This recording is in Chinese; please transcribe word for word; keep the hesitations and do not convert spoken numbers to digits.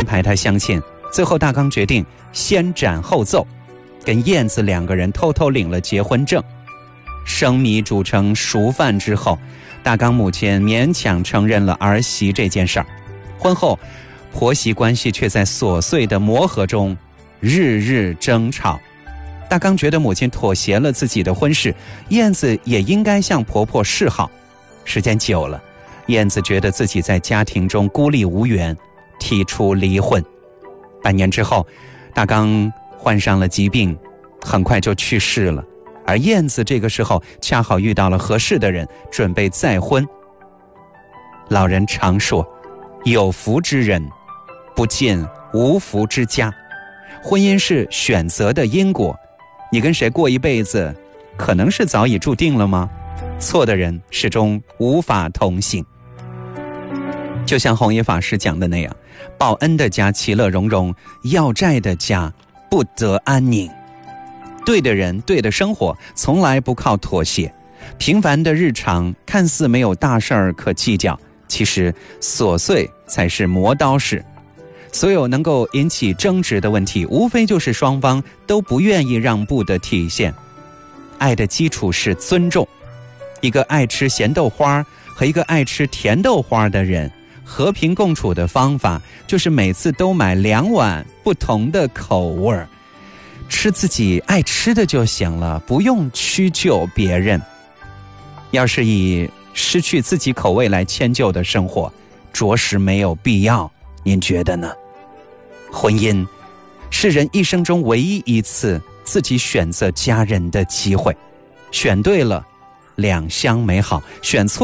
排他相亲，最后大刚决定先斩后奏，跟燕子两个人偷偷领了结婚证。生米煮成熟饭之后，大刚母亲勉强承认了儿媳这件事儿。婚后婆媳关系却在琐碎的磨合中日日争吵。大刚觉得母亲妥协了自己的婚事，燕子也应该向婆婆示好。时间久了，燕子觉得自己在家庭中孤立无援，提出离婚。半年之后，大刚患上了疾病，很快就去世了。而燕子这个时候恰好遇到了合适的人，准备再婚。老人常说，有福之人不进无福之家。婚姻是选择的因果，你跟谁过一辈子，可能是早已注定了吗？错的人始终无法同行。就像弘一法师讲的那样，报恩的家其乐融融，要债的家不得安宁。对的人，对的生活，从来不靠妥协。平凡的日常看似没有大事儿可计较，其实琐碎才是磨刀石。所有能够引起争执的问题，无非就是双方都不愿意让步的体现。爱的基础是尊重。一个爱吃咸豆花和一个爱吃甜豆花的人，和平共处的方法就是每次都买两碗不同的口味儿，吃自己爱吃的就行了，不用屈就别人。要是以失去自己口味来迁就的生活，着实没有必要，您觉得呢？婚姻是人一生中唯一一次自己选择家人的机会，选对了，两相美好；选错